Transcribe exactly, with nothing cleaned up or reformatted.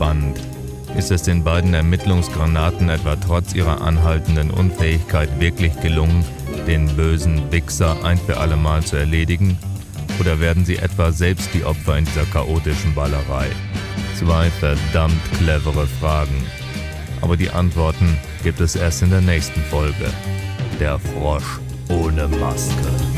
spannend. Ist es den beiden Ermittlungsgranaten etwa trotz ihrer anhaltenden Unfähigkeit wirklich gelungen, den bösen Wichser ein für alle Mal zu erledigen? Oder werden sie etwa selbst die Opfer in dieser chaotischen Ballerei? Zwei verdammt clevere Fragen. Aber die Antworten gibt es erst in der nächsten Folge. Der Frosch ohne Maske.